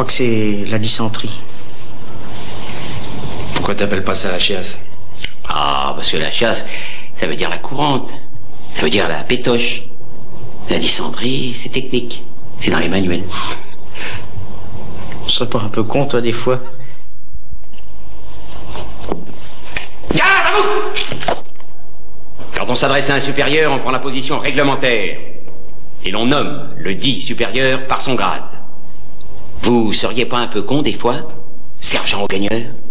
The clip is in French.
que c'est la dysenterie. Pourquoi t'appelles pas ça la chiasse? Ah, parce que la chiasse, ça veut dire la courante. Ça veut dire la pétoche. La dysenterie, c'est technique. C'est dans les manuels. Tu serais pas un peu con, toi, des fois? Garde à vous! Quand on s'adresse à un supérieur, on prend la position réglementaire. Et l'on nomme le dit supérieur par son grade. Vous seriez pas un peu con, des fois, sergent au gagneur?